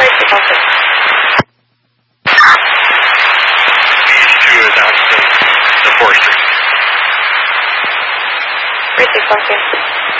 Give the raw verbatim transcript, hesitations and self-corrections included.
Right six one six. Beach two is out to the fourth street. Right six one six.